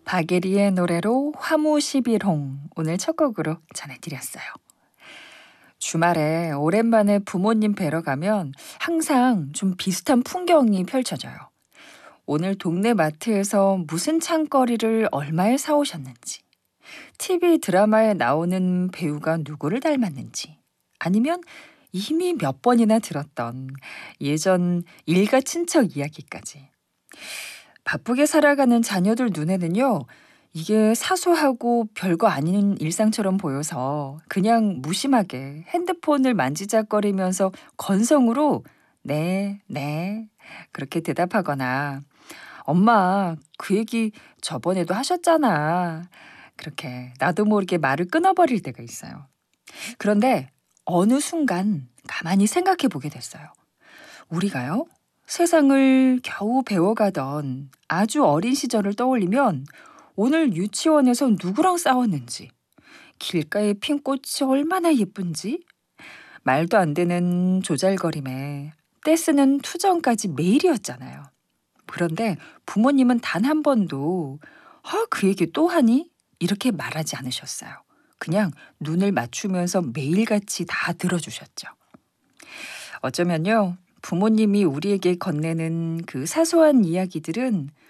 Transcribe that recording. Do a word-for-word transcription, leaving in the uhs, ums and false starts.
박예리의 노래로 화무십일홍 오늘 첫 곡으로 전해드렸어요. 주말에 오랜만에 부모님 뵈러 가면 항상 좀 비슷한 풍경이 펼쳐져요. 오늘 동네 마트에서 무슨 창거리를 얼마에 사오셨는지, 티비 드라마에 나오는 배우가 누구를 닮았는지, 아니면 이미 몇 번이나 들었던 예전 일가 친척 이야기까지. 바쁘게 살아가는 자녀들 눈에는요, 이게 사소하고 별거 아닌 일상처럼 보여서 그냥 무심하게 핸드폰을 만지작거리면서 건성으로 네, 네, 그렇게 대답하거나 엄마, 그 얘기 저번에도 하셨잖아. 그렇게 나도 모르게 말을 끊어버릴 때가 있어요. 그런데 어느 순간 가만히 생각해 보게 됐어요. 우리가요? 세상을 겨우 배워가던 아주 어린 시절을 떠올리면 오늘 유치원에서 누구랑 싸웠는지, 길가에 핀 꽃이 얼마나 예쁜지, 말도 안 되는 조잘거림에 떼쓰는 투정까지 매일이었잖아요. 그런데 부모님은 단 한 번도 아, 그 얘기 또 하니? 이렇게 말하지 않으셨어요. 그냥 눈을 맞추면서 매일같이 다 들어주셨죠. 어쩌면요, 부모님이 우리에게 건네는 그 사소한 이야기들은